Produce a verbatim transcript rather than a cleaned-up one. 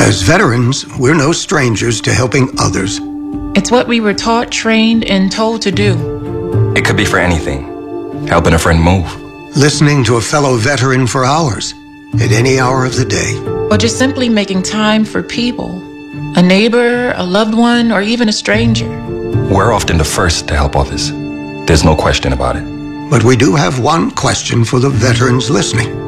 As veterans, we're no strangers to helping others. It's what we were taught, trained, and told to do. It could be for anything. Helping a friend move. Listening to a fellow veteran for hours, at any hour of the day. Or just simply making time for people. A neighbor, a loved one, or even a stranger. We're often the first to help others. There's no question about it. But we do have one question for the veterans listening.